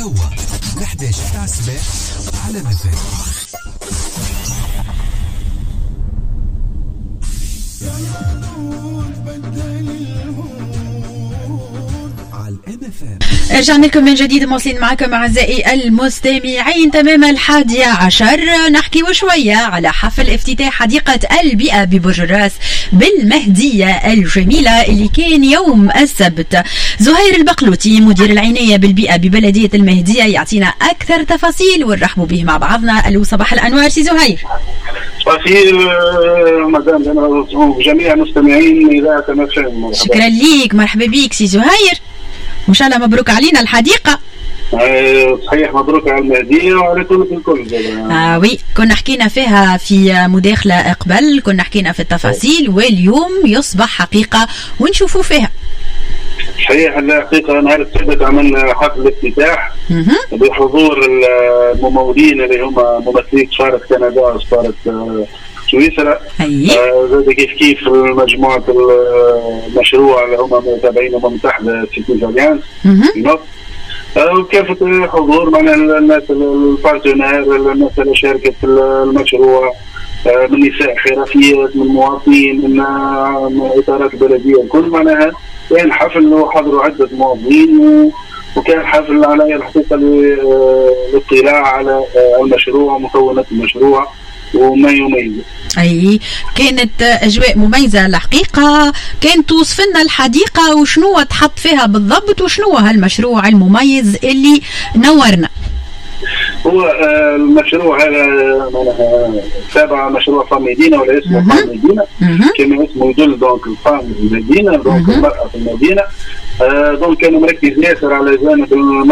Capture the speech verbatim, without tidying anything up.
هوا لحد عشرة تاع الصباح على مثال. رجعنا لكم من جديد، مواصلين معكم أعزائي المستمعين تمام الحادية عشر. نحكي شوية على حفل افتتاح حديقة البيئة ببرج الراس بالمهدية الجميلة اللي كان يوم السبت. زهير البقلوتي مدير العناية بالبيئة ببلدية المهدية يعطينا أكثر تفاصيل ونرحبوا به مع بعضنا. ألو صباح الأنوار سي زهير. صباح مدام جميع المستمعين إذاعة مفهم. شكرا ليك، مرحبا بيك سي زهير، وإن شاء الله مبروك علينا الحديقة. آه صحيح، مبروك على المهدية وعلى كل الكل. آه وي كنا حكينا فيها في مداخلة قبل، كنا حكينا في التفاصيل واليوم يصبح حقيقة ونشوفوا فيها. صحيح، الحقيقة نهار السبت عملنا حفل افتتاح بحضور الممولين اللي هم ممثلين سفارة كندا وسفارة سويسرا. أيه. زاد كيف كيف مجموعة المشروع اللي هم تابعين من تحت سيتي أليانس. وكافة حضور من الناس البارتنير، الناس اللي شاركت في المشروع، من نساء حرفيات، من مواطنين، من إطارات البلدية الكل. معناها كان حفل وحضروا عدة مواطنين، وكان حفل على الحقيقة للاطلاع على المشروع ومكونات المشروع وما يميزه. أي كانت أجواء مميزة الحقيقة. كان توصف لنا الحديقة وشنو تحط فيها بالضبط وشنو هالمشروع المميز اللي نورنا. هو المشروع هذا تابع مشروع فام مدينة ولا اسمه فام مدينة، كما اسمه يدل. دونك الفام المدينة، دونك المرأة في المدينة. دونك كان مركز ياسر على جانب